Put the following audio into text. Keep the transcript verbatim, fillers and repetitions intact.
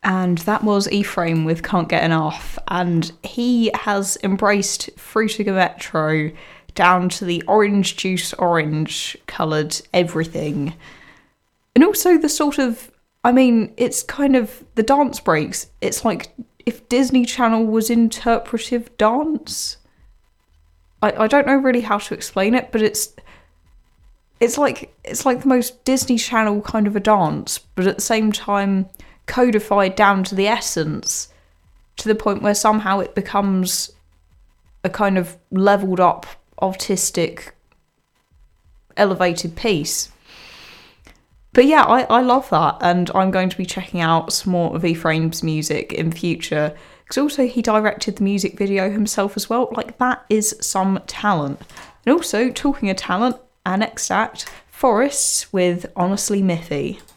And that was Ephraim with Can't Get Enough. And he has embraced Fruitiger Metro down to the orange juice orange coloured everything. And also the sort of, I mean, it's kind of the dance breaks. It's like if Disney Channel was interpretive dance. I, I don't know really how to explain it, but it's it's like it's like the most Disney Channel kind of a dance, but at the same time codified down to the essence, to the point where somehow it becomes a kind of leveled up, artistic, elevated piece. But yeah, I, I love that, and I'm going to be checking out some more of Ephraim's music in future, because also he directed the music video himself as well. Like, that is some talent. And also, talking of talent, our next act, Forests with Honestly Miffy.